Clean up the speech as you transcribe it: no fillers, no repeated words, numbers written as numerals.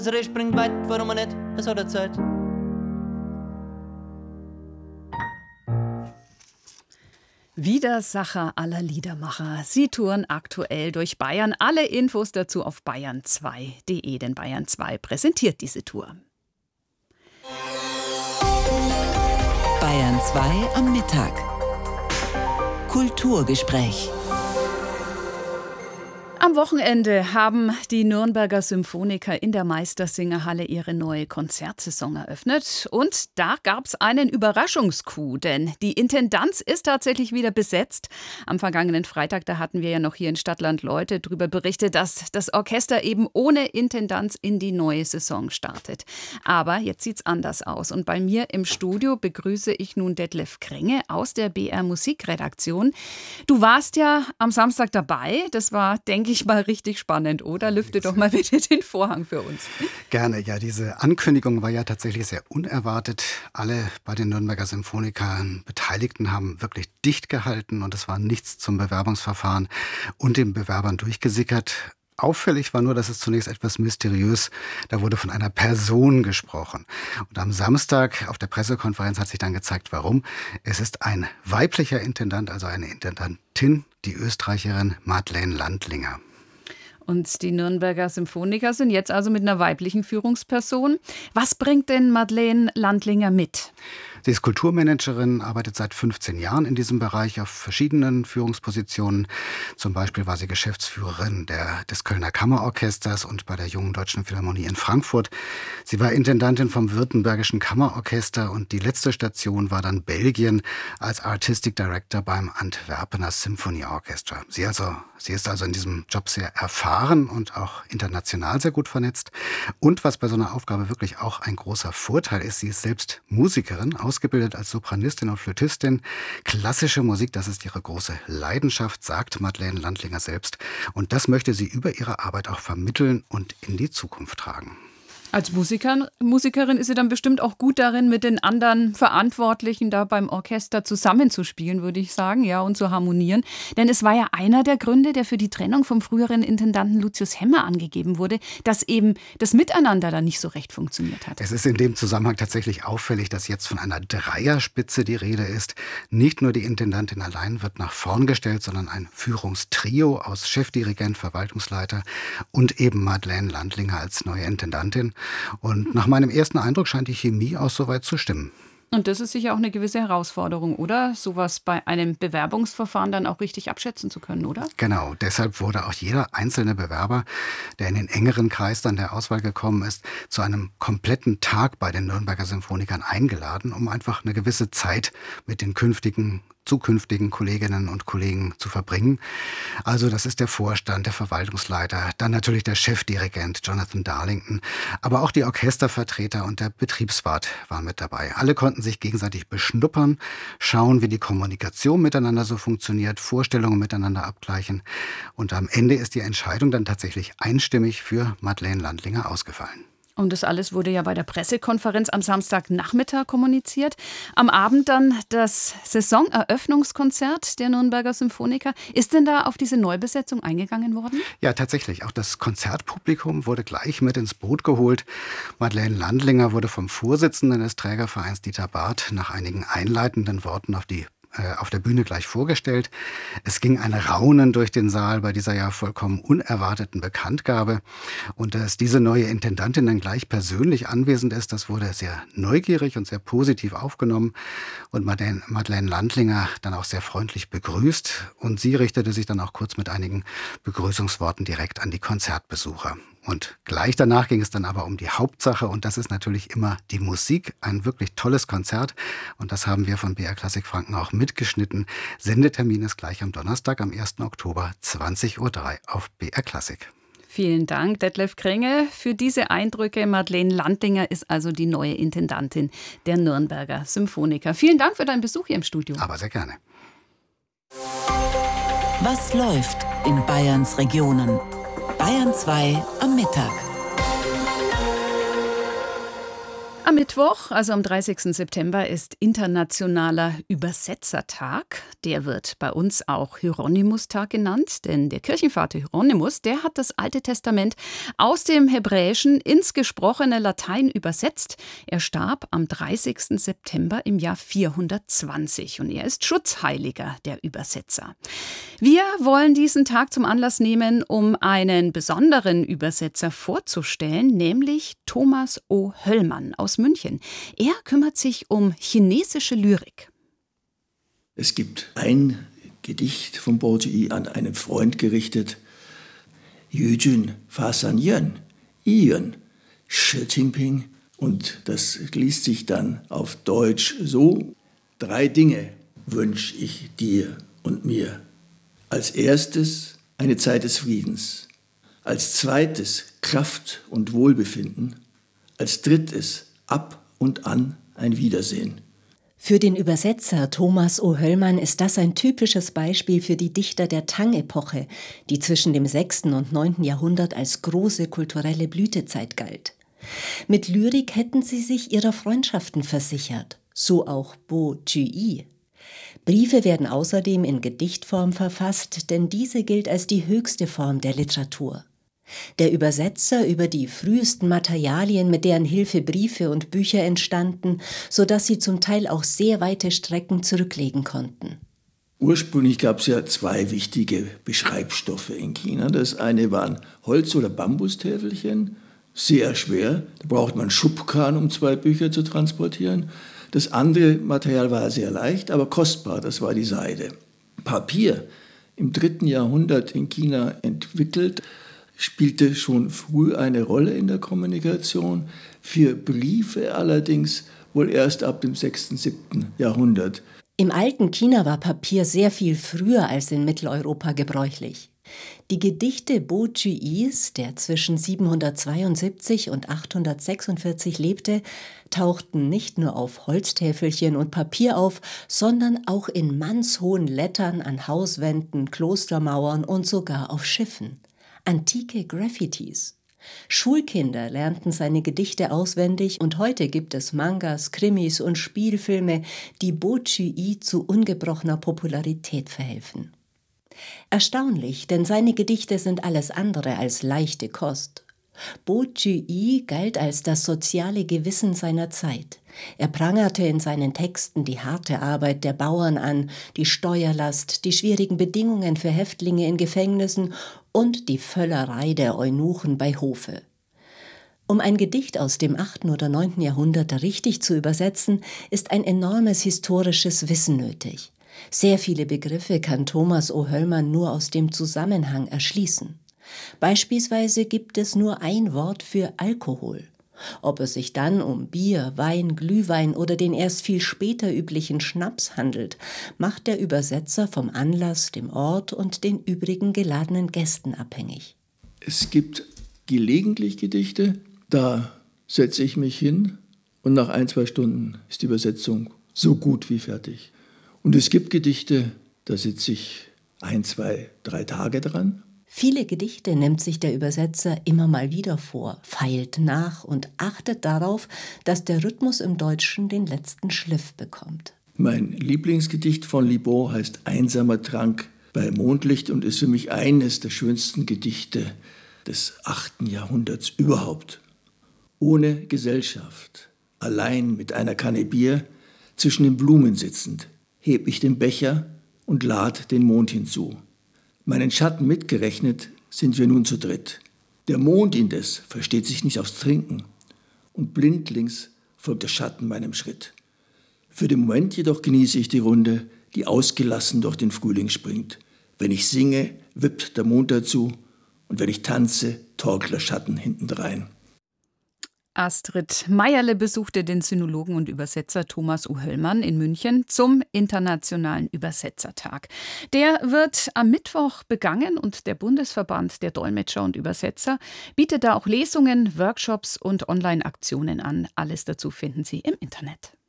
Das Reh springt weit, warum er nicht? Es hat er Zeit. Widersacher aller Liedermacher. Sie touren aktuell durch Bayern. Alle Infos dazu auf bayern2.de, denn Bayern 2 präsentiert diese Tour. Bayern 2 am Mittag. Kulturgespräch. Am Wochenende haben die Nürnberger Symphoniker in der Meistersingerhalle ihre neue Konzertsaison eröffnet. Und da gab es einen Überraschungscoup, denn die Intendanz ist tatsächlich wieder besetzt. Am vergangenen Freitag, da hatten wir ja noch hier in Stadtland Leute darüber berichtet, dass das Orchester eben ohne Intendanz in die neue Saison startet. Aber jetzt sieht's anders aus. Und bei mir im Studio begrüße ich nun Detlef Krenge aus der BR Musikredaktion. Du warst ja am Samstag dabei. Das war, denke ich mal, richtig spannend, oder? Lüfte doch mal bitte den Vorhang für uns. Gerne, ja, diese Ankündigung war ja tatsächlich sehr unerwartet. Alle bei den Nürnberger Symphonikern Beteiligten haben wirklich dicht gehalten und es war nichts zum Bewerbungsverfahren und den Bewerbern durchgesickert. Auffällig war nur, dass es zunächst etwas mysteriös, da wurde von einer Person gesprochen. Und am Samstag auf der Pressekonferenz hat sich dann gezeigt, warum. Es ist ein weiblicher Intendant, also eine Intendantin, die Österreicherin Madeleine Landlinger. Und die Nürnberger Symphoniker sind jetzt also mit einer weiblichen Führungsperson. Was bringt denn Madeleine Landlinger mit? Sie ist Kulturmanagerin, arbeitet seit 15 Jahren in diesem Bereich auf verschiedenen Führungspositionen. Zum Beispiel war sie Geschäftsführerin des Kölner Kammerorchesters und bei der Jungen Deutschen Philharmonie in Frankfurt. Sie war Intendantin vom Württembergischen Kammerorchester und die letzte Station war dann Belgien als Artistic Director beim Antwerpener Symphony Orchestra. Sie ist also in diesem Job sehr erfahren und auch international sehr gut vernetzt. Und was bei so einer Aufgabe wirklich auch ein großer Vorteil ist, sie ist selbst Musikerin, ausgebildet als Sopranistin und Flötistin. Klassische Musik, das ist ihre große Leidenschaft, sagt Madeleine Landlinger selbst. Und das möchte sie über ihre Arbeit auch vermitteln und in die Zukunft tragen. Als Musikerin ist sie dann bestimmt auch gut darin, mit den anderen Verantwortlichen da beim Orchester zusammenzuspielen, würde ich sagen, ja, und zu harmonieren. Denn es war ja einer der Gründe, der für die Trennung vom früheren Intendanten Lucius Hemmer angegeben wurde, dass eben das Miteinander da nicht so recht funktioniert hat. Es ist in dem Zusammenhang tatsächlich auffällig, dass jetzt von einer Dreierspitze die Rede ist. Nicht nur die Intendantin allein wird nach vorn gestellt, sondern ein Führungstrio aus Chefdirigent, Verwaltungsleiter und eben Madeleine Landlinger als neue Intendantin. Und nach meinem ersten Eindruck scheint die Chemie auch soweit zu stimmen. Und das ist sicher auch eine gewisse Herausforderung, oder? Sowas bei einem Bewerbungsverfahren dann auch richtig abschätzen zu können, oder? Genau, deshalb wurde auch jeder einzelne Bewerber, der in den engeren Kreis dann der Auswahl gekommen ist, zu einem kompletten Tag bei den Nürnberger Symphonikern eingeladen, um einfach eine gewisse Zeit mit den zukünftigen Kolleginnen und Kollegen zu verbringen. Also das ist der Vorstand, der Verwaltungsleiter, dann natürlich der Chefdirigent Jonathan Darlington, aber auch die Orchestervertreter und der Betriebswart waren mit dabei. Alle konnten sich gegenseitig beschnuppern, schauen, wie die Kommunikation miteinander so funktioniert, Vorstellungen miteinander abgleichen und am Ende ist die Entscheidung dann tatsächlich einstimmig für Madeleine Landlinger ausgefallen. Und das alles wurde ja bei der Pressekonferenz am Samstagnachmittag kommuniziert. Am Abend dann das Saisoneröffnungskonzert der Nürnberger Symphoniker. Ist denn da auf diese Neubesetzung eingegangen worden? Ja, tatsächlich. Auch das Konzertpublikum wurde gleich mit ins Boot geholt. Madeleine Landlinger wurde vom Vorsitzenden des Trägervereins Dieter Barth nach einigen einleitenden Worten auf der Bühne gleich vorgestellt. Es ging ein Raunen durch den Saal bei dieser ja vollkommen unerwarteten Bekanntgabe. Und dass diese neue Intendantin dann gleich persönlich anwesend ist, das wurde sehr neugierig und sehr positiv aufgenommen. Und Madeleine Landlinger dann auch sehr freundlich begrüßt. Und sie richtete sich dann auch kurz mit einigen Begrüßungsworten direkt an die Konzertbesucher. Und gleich danach ging es dann aber um die Hauptsache und das ist natürlich immer die Musik. Ein wirklich tolles Konzert und das haben wir von BR Klassik Franken auch mitgeschnitten. Sendetermin ist gleich am Donnerstag, am 1. Oktober, 20:03 Uhr auf BR Klassik. Vielen Dank, Detlef Krenge, für diese Eindrücke. Madeleine Landlinger ist also die neue Intendantin der Nürnberger Symphoniker. Vielen Dank für deinen Besuch hier im Studio. Aber sehr gerne. Was läuft in Bayerns Regionen? Bayern 2 am Mittag. Am Mittwoch, also am 30. September, ist Internationaler Übersetzertag. Der wird bei uns auch Hieronymus-Tag genannt, denn der Kirchenvater Hieronymus, der hat das Alte Testament aus dem Hebräischen ins gesprochene Latein übersetzt. Er starb am 30. September im Jahr 420 und er ist Schutzheiliger der Übersetzer. Wir wollen diesen Tag zum Anlass nehmen, um einen besonderen Übersetzer vorzustellen, nämlich Thomas O. Höllmann aus München. Er kümmert sich um chinesische Lyrik. Es gibt ein Gedicht von Bo Zhi an einen Freund gerichtet. Yujun Fasan Yön, Iyön, Shi Jinping. Und das liest sich dann auf Deutsch so: 3 Dinge wünsche ich dir und mir. Als erstes eine Zeit des Friedens. Als zweites Kraft und Wohlbefinden. Als drittes ab und an ein Wiedersehen. Für den Übersetzer Thomas O. Höllmann ist das ein typisches Beispiel für die Dichter der Tang-Epoche, die zwischen dem 6. und 9. Jahrhundert als große kulturelle Blütezeit galt. Mit Lyrik hätten sie sich ihrer Freundschaften versichert, so auch Bo Zhi. Briefe werden außerdem in Gedichtform verfasst, denn diese gilt als die höchste Form der Literatur. Der Übersetzer über die frühesten Materialien, mit deren Hilfe Briefe und Bücher entstanden, sodass sie zum Teil auch sehr weite Strecken zurücklegen konnten. Ursprünglich gab es ja 2 wichtige Beschreibstoffe in China. Das eine waren Holz- oder Bambustäfelchen, sehr schwer. Da braucht man Schubkarren, um 2 Bücher zu transportieren. Das andere Material war sehr leicht, aber kostbar, das war die Seide. Papier, im 3. Jahrhundert in China entwickelt, spielte schon früh eine Rolle in der Kommunikation. Für Briefe allerdings wohl erst ab dem 6., 7. Jahrhundert. Im alten China war Papier sehr viel früher als in Mitteleuropa gebräuchlich. Die Gedichte Bo Zhi's, der zwischen 772 und 846 lebte, tauchten nicht nur auf Holztäfelchen und Papier auf, sondern auch in mannshohen Lettern an Hauswänden, Klostermauern und sogar auf Schiffen. Antike Graffitis. Schulkinder lernten seine Gedichte auswendig und heute gibt es Mangas, Krimis und Spielfilme, die Bo Zhi zu ungebrochener Popularität verhelfen. Erstaunlich, denn seine Gedichte sind alles andere als leichte Kost. Bo Zhi galt als das soziale Gewissen seiner Zeit. Er prangerte in seinen Texten die harte Arbeit der Bauern an, die Steuerlast, die schwierigen Bedingungen für Häftlinge in Gefängnissen und die Völlerei der Eunuchen bei Hofe. Um ein Gedicht aus dem 8. oder 9. Jahrhundert richtig zu übersetzen, ist ein enormes historisches Wissen nötig. Sehr viele Begriffe kann Thomas O. Höllmann nur aus dem Zusammenhang erschließen. Beispielsweise gibt es nur ein Wort für Alkohol. Ob es sich dann um Bier, Wein, Glühwein oder den erst viel später üblichen Schnaps handelt, macht der Übersetzer vom Anlass, dem Ort und den übrigen geladenen Gästen abhängig. Es gibt gelegentlich Gedichte, da setze ich mich hin und nach 1-2 Stunden ist die Übersetzung so gut wie fertig. Und es gibt Gedichte, da sitze ich 1, 2, 3 Tage dran. Viele Gedichte nimmt sich der Übersetzer immer mal wieder vor, feilt nach und achtet darauf, dass der Rhythmus im Deutschen den letzten Schliff bekommt. Mein Lieblingsgedicht von Libon heißt Einsamer Trank bei Mondlicht und ist für mich eines der schönsten Gedichte des 8. Jahrhunderts überhaupt. Ohne Gesellschaft, allein mit einer Kanne Bier, zwischen den Blumen sitzend, heb ich den Becher und lad den Mond hinzu. Meinen Schatten mitgerechnet sind wir nun zu dritt. Der Mond indes versteht sich nicht aufs Trinken und blindlings folgt der Schatten meinem Schritt. Für den Moment jedoch genieße ich die Runde, die ausgelassen durch den Frühling springt. Wenn ich singe, wippt der Mond dazu und wenn ich tanze, torkelt der Schatten hintendrein. Astrid Meierle besuchte den Sinologen und Übersetzer Thomas O. Höllmann in München zum Internationalen Übersetzertag. Der wird am Mittwoch begangen und der Bundesverband der Dolmetscher und Übersetzer bietet da auch Lesungen, Workshops und Online-Aktionen an. Alles dazu finden Sie im Internet.